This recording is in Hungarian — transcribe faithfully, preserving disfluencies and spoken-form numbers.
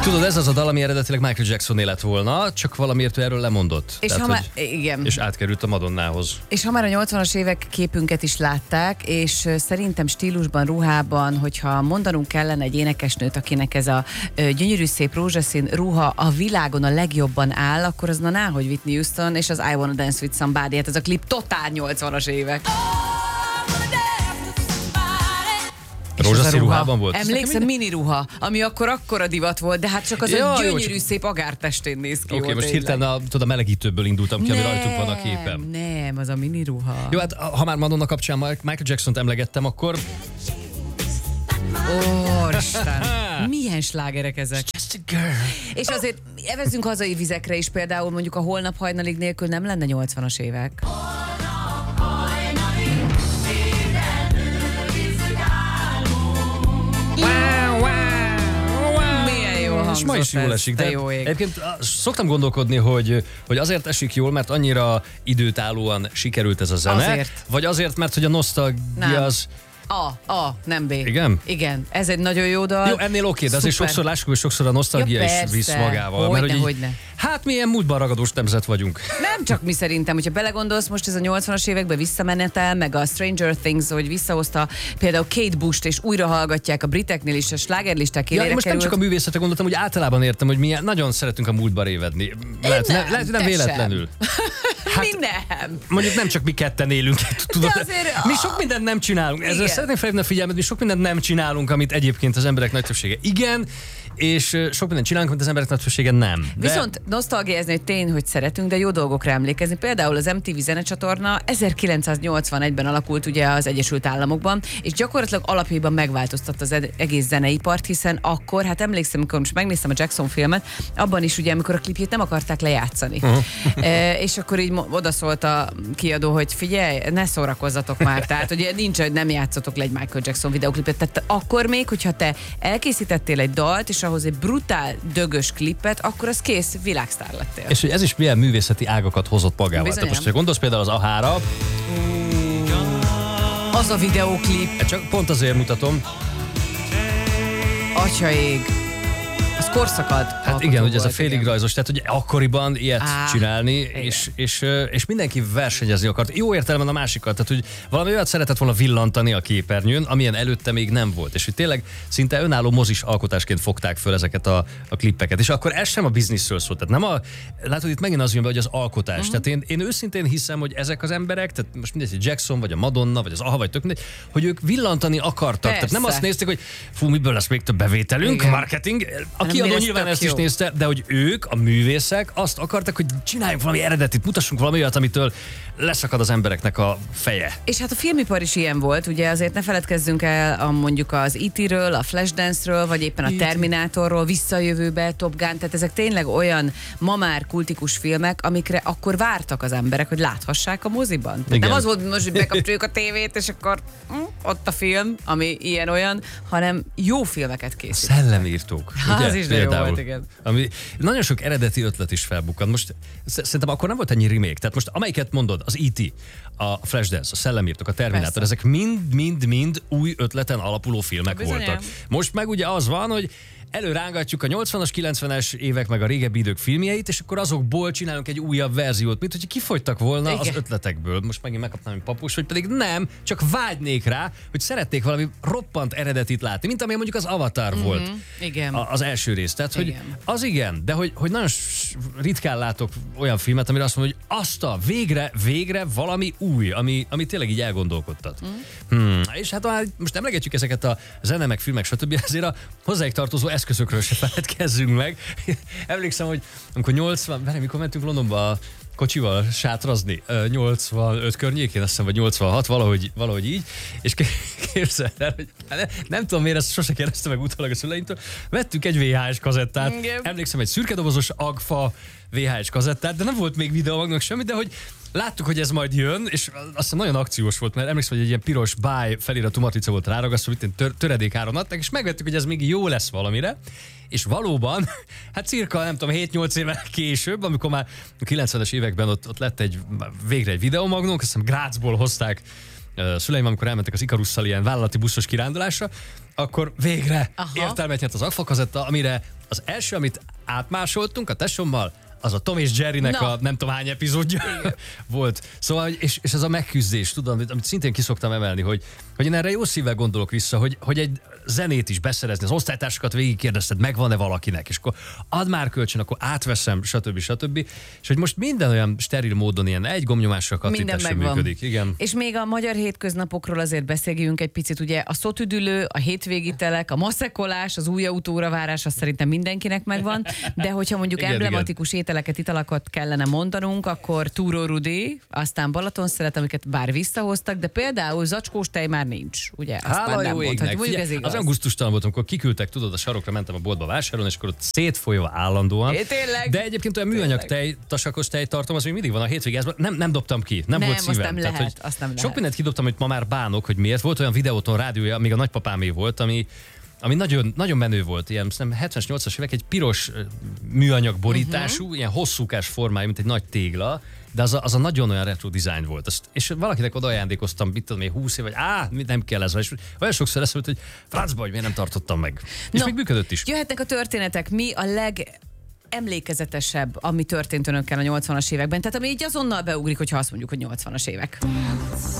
Tudod, ez az a dal, ami eredetileg Michael Jacksoné lett volna, csak valamiért ő erről lemondott. És, Tehát, ha már, hogy, igen. és átkerült a Madonnához. És ha már a nyolcvanas évek képünket is látták, és szerintem stílusban, ruhában, hogyha mondanunk kellene egy énekesnőt, akinek ez a gyönyörű szép rózsaszín ruha a világon a legjobban áll, akkor az na náhogy Whitney Houston és az I Wanna Dance With Somebody. Hát ez a klip totál nyolcvanas évek. Rózsaszín ruhában volt? Emlékszem, mini ruha, ami akkor akkora divat volt, de hát csak az ja, a gyönyörű, jó, szép agártestén néz ki. Oké, okay, most hirtelen a, tudod, a melegítőből indultam ki, ami rajtuk van a képen. Nem, az a mini ruha. Jó, hát ha már Madonna kapcsán Michael Jacksont emlegettem, akkor... Úristen, milyen slágerek ezek. És azért evezzünk hazai vizekre is, például mondjuk a Holnap hajnalig nélkül nem lenne nyolcvanas évek. És ma is jól esik, de egyébként szoktam gondolkodni, hogy, hogy azért esik jól, mert annyira időtállóan sikerült ez a zene, azért. Vagy azért, mert hogy a nosztalgia az... A, A, nem B. Igen? Igen, ez egy nagyon jó dal. Jó, ennél oké, de azért sokszor lássuk, hogy sokszor a nosztalgia ja, is visz magával. Hogyne, mert, hogy hogyne. Így, hát milyen múltban ragadós nemzet vagyunk. Nem csak mi szerintem, hogyha belegondolsz, most ez a nyolcvanas években visszamenetel, meg a Stranger Things, hogy visszahozta például Kate Bush-t, és újra hallgatják a briteknél is, a slágerlisták élére ja, most került. nem csak a művészetre gondoltam, hogy általában értem, hogy mi nagyon szeretünk a múltba révedni. Lehet, nem, lehet, nem véletlenül. Hát, mi nem. Mondjuk nem csak mi ketten élünk, tudod. Azért, mi sok mindent nem csinálunk. Ezzel szeretném felhívni a figyelmet, mi sok mindent nem csinálunk, amit egyébként az emberek nagy többsége igen, és sok mindent csinálunk, amit az emberek nagy többsége nem. De... Viszont nosztalgiázni, hogy tény, hogy szeretünk, de jó dolgokra emlékezni. Például az em té vé zenecsatorna ezerkilencszáznyolcvanegyben alakult ugye az Egyesült Államokban, és gyakorlatilag alapjában megváltoztatta az egész zeneipart, hiszen akkor, hát emlékszem, amikor most megnéztem a Jackson filmet, abban is ugye, amikor a klipjét nem akarták lejátszani. Uh-huh. e, és akkor így odaszólt a kiadó, hogy figyelj, ne szórakozzatok már, tehát ugye nincs, hogy nem játszotok le egy Michael Jackson videoklipet. Tehát akkor még, hogyha te elkészítettél egy dalt, és ahhoz egy brutál, dögös klipet, akkor az kész, világsztár lettél. És hogy ez is milyen művészeti ágakat hozott magával. Tehát most, hogy gondolsz például az Ahára, az a videóklip. Csak pont azért mutatom. Atyaég. Az korszakad. Hát igen, hogy ez a félig rajzos, tehát hogy akkoriban ilyet Á, csinálni, és, és, és mindenki versenyezni akart. Jó értelemben a másikat, tehát hogy valami olyat szeretett volna villantani a képernyőn, amilyen előtte még nem volt. És hogy tényleg szinte önálló mozis alkotásként fogták föl ezeket a, a klippeket. És akkor ez sem a bizniszről szólt. Tehát nem a, látod, itt megint az jön be, hogy az alkotás. Uh-huh. Tehát én, én őszintén hiszem, hogy ezek az emberek, tehát most mindegy, hogy Jackson, vagy a Madonna, vagy az Aha, vagy tök mindegy, hogy ők villantani akartak. Persze. Tehát nem azt nézték, hogy fú, miből lesz még több bevételünk, igen. Marketing. A kiadó nyilván ezt jó. Is nézte, de hogy ők, a művészek azt akartak, hogy csináljunk valami eredetit, mutassunk valami olyat, amitől leszakad az embereknek a feje. És hát a filmipar is ilyen volt, ugye azért ne feledkezzünk el a, mondjuk az í té-ről, a Flashdance-ről, vagy éppen a Terminátorról, Visszajövőbe, Top Gun, tehát ezek tényleg olyan ma már kultikus filmek, amikre akkor vártak az emberek, hogy láthassák a moziban. Nem az volt, hogy most bekapcsoljuk a tévét, és akkor hm, ott a film, ami ilyen-olyan, hanem jó filmeket készít. Szellemírtók. Ugye? Az is de jó volt, igen. Ami nagyon sok eredeti ötlet is felbukkant. Most szerintem akkor nem volt ennyi remake. Tehát most amelyiket mondod, az í té, a Flashdance, a Szellemírtók, a Terminátor, persze. Ezek mind-mind-mind új ötleten alapuló filmek Bizony. voltak. Most meg ugye az van, hogy előrángatjuk a nyolcvanas, kilencvenes évek meg a régebbi idők filmjeit, és akkor azokból csinálunk egy újabb verziót, mint hogy kifogytak volna igen. az ötletekből. Most megint megkapnám egy papus, vagy pedig nem, csak vágynék rá, hogy szeretnék valami roppant eredetit látni, mint amilyen mondjuk az Avatar mm-hmm. volt igen. A, az első rész. Tehát, hogy igen. az igen, de hogy, hogy nagyon ritkán látok olyan filmet, amire azt mondom, hogy azt a végre, végre valami új, ami, ami tényleg így elgondolkodtat. Mm. Hmm. És hát most emlegetjük ezeket a zene, meg filmek, stb. Azért a hozzáig tartozó eszközökről se feledkezzünk meg. Emlékszem, hogy amikor nyolcvan, várj, mikor mentünk Londonba a kocsival sátrazni, nyolcvanöt környékén, azt hiszem, vagy nyolcvanhat, valahogy, valahogy így, és képzeld el, hogy nem, nem tudom miért, ezt sose kérdezte meg utólag a szüleimtől, vettük egy vé há es kazettát, igen. Emlékszem, egy szürkedobozos Agfa vé há es kazettát, de nem volt még videómagnak semmi, de hogy láttuk, hogy ez majd jön, és azt hiszem nagyon akciós volt, mert emlékszem, hogy egy ilyen piros buy feliratú matrica volt ráragasztva, mint tör, töredékáron adták, és megvettük, hogy ez még jó lesz valamire, és valóban, hát cirka, nem tudom, hét-nyolc évvel később, amikor már a kilencvenes években ott, ott lett egy, végre egy videomagnónk, azt hiszem Grazból hozták szüleim, amikor elmentek az Ikarusszal ilyen vállalati buszos kirándulásra, akkor végre Aha. értelmet nyert az akfakazetta, amire az első, amit átmásoltunk a tesómmal, az a Tom és Jerrynek Na. a nem tudom hány epizódja volt. Szóval, és, és ez a megküzdés, tudom, amit szintén kiszoktam emelni, hogy, hogy én erre jó szívvel gondolok vissza, hogy, hogy egy zenét is beszerezni, az osztálytársakat végigkérdezted, megvan-e valakinek, és akkor add már kölcsön, akkor átveszem, stb. stb. És hogy most minden olyan steril módon ilyen egy gombnyomásra kattintásra működik. Igen. És még a magyar hétköznapokról azért beszéljünk egy picit, ugye a szotüdülő, a hétvégi telek, a maszekolás, az új autóra várás, az szerintem mindenkinek megvan, de hogyha mondjuk Igen, emblematikus igen. ételeket, italakat kellene mondanunk, akkor Túró Rudi, aztán Balaton szeret, amiket bár visszahoztak, de például zacskós tej már nincs, ugye? Azt Hála már nem jó mondhatjuk, égnek. mondjuk ez Figyelj, igaz. az olyan gusztustalan volt, amikor kiküldtek, tudod, a sarokra mentem a boltba vásárolni, és akkor ott szétfolyva állandóan. É, tényleg? De egyébként olyan műanyag tej, tasakos tej tartom, az még mindig van a hétvégén, nem, nem dobtam ki, nem, Nem, volt azt szívem. nem Tehát, lehet, hogy azt nem sok lehet. mindent kidobtam, hogy ma már bánok, hogy miért. Volt olyan videóton rádiója, még a nagypapámé volt, ami ami nagyon, nagyon menő volt, ilyen hetvenes, nyolcvanas évek, egy piros műanyag borítású, uh-huh. ilyen hosszúkás formájú, mint egy nagy tégla, de az a, az a nagyon olyan retro design volt. Azt, és valakinek oda ajándékoztam, mit tudom, még húsz év, vagy á, nem kell ez. És olyan sokszor eszembe, hogy francba, hogy miért nem tartottam meg. És No, még működött is. Jöhetnek a történetek. Mi a leg emlékezetesebb, ami történt önökkel a nyolcvanas években? Tehát ami így azonnal beugrik, hogyha azt mondjuk, hogy nyolcvanas évek.